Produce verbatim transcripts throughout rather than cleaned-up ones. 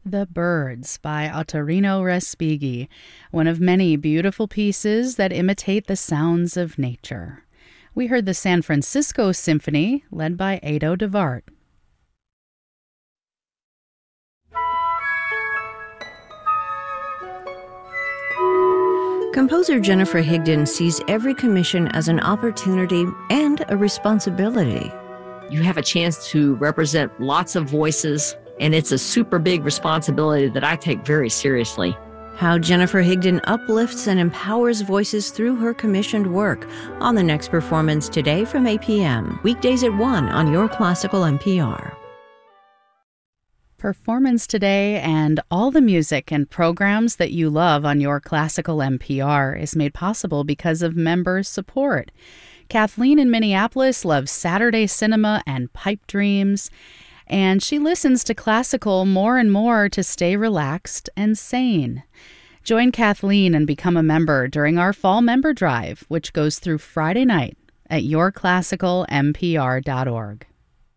The Birds by Ottorino Respighi, one of many beautiful pieces that imitate the sounds of nature. We heard the San Francisco Symphony, led by Ado DeVart. Composer Jennifer Higdon sees every commission as an opportunity and a responsibility. You have a chance to represent lots of voices, and it's a super big responsibility that I take very seriously. How Jennifer Higdon uplifts and empowers voices through her commissioned work on the next performance today from eight p.m. Weekdays at one on Your Classical N P R. Performance today and all the music and programs that you love on Your Classical N P R is made possible because of member support. Kathleen in Minneapolis loves Saturday cinema and pipe dreams, and she listens to classical more and more to stay relaxed and sane. Join Kathleen and become a member during our fall member drive, which goes through Friday night at your classical n p r dot org.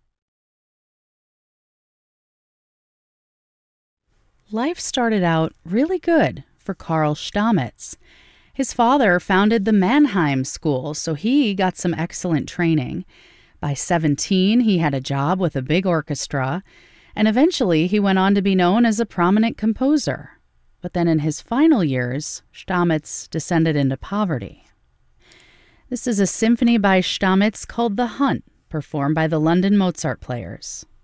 Life started out really good for Carl Stamitz. His father founded the Mannheim School, so he got some excellent training. By seventeen, he had a job with a big orchestra, and eventually he went on to be known as a prominent composer. But then in his final years, Stamitz descended into poverty. This is a symphony by Stamitz called The Hunt, performed by the London Mozart Players.